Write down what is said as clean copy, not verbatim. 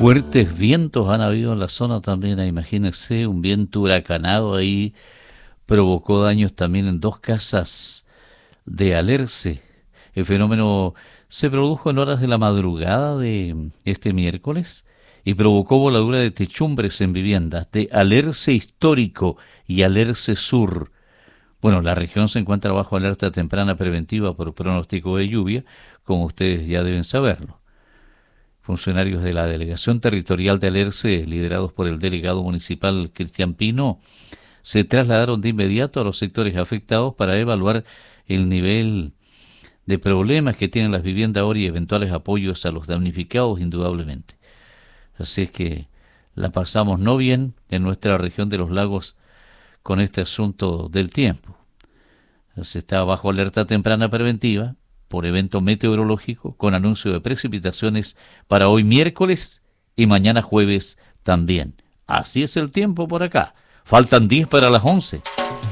Fuertes vientos han habido en la zona también, imagínense, un viento huracanado ahí provocó daños también en dos casas de Alerce. El fenómeno se produjo en horas de la madrugada de este miércoles y provocó voladura de techumbres en viviendas de Alerce Histórico y Alerce Sur. Bueno, la región se encuentra bajo alerta temprana preventiva por pronóstico de lluvia, como ustedes ya deben saberlo. Funcionarios de la Delegación Territorial de Alerce, liderados por el delegado municipal Cristian Pino, se trasladaron de inmediato a los sectores afectados para evaluar el nivel de problemas que tienen las viviendas ahora y eventuales apoyos a los damnificados, indudablemente. Así es que la pasamos no bien en nuestra región de los lagos con este asunto del tiempo. Se está bajo alerta temprana preventiva por evento meteorológico con anuncio de precipitaciones para hoy miércoles y mañana jueves también. Así es el tiempo por acá. Faltan 10 para las 11.